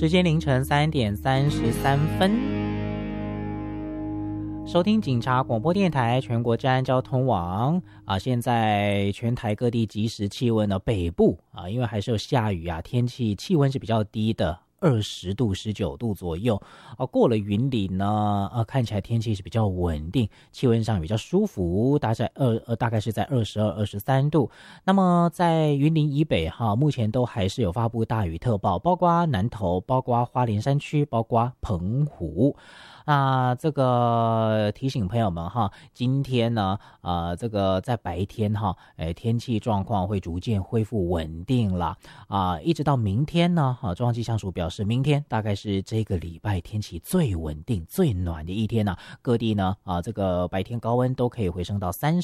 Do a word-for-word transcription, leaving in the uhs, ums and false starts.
时间凌晨三点三十三分，收听警察广播电台全国治安交通网啊，现在全台各地即时气温呢，北部啊，因为还是有下雨啊，天气气温是比较低的。二十度、十九度左右，啊，过了云林呢，呃，看起来天气是比较稳定，气温上比较舒服，大概二呃大概是在二十二、二十三度。那么在云林以北哈，目前都还是有发布大雨特报，包括南投、包括花莲山区、包括澎湖。那这个提醒朋友们哈，今天呢，呃，这个在白天哈，哎，天气状况会逐渐恢复稳定了啊、呃，一直到明天呢，哈、啊，中央气象署表示，明天大概是这个礼拜天气最稳定、最暖的一天呢、啊，各地呢啊，这个白天高温都可以回升到三